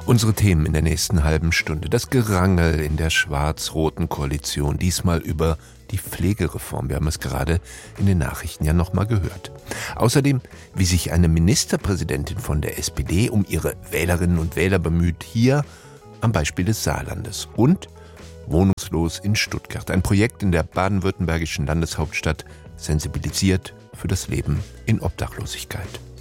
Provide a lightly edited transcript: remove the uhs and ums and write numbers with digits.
Unsere Themen in der nächsten halben Stunde. Das Gerangel in der schwarz-roten Koalition, diesmal über die Pflegereform. Wir haben es gerade in den Nachrichten ja nochmal gehört. Außerdem, wie sich eine Ministerpräsidentin von der SPD um ihre Wählerinnen und Wähler bemüht, hier am Beispiel des Saarlandes. Und Wohnungslos in Stuttgart, ein Projekt in der baden-württembergischen Landeshauptstadt, sensibilisiert für das Leben in Obdachlosigkeit.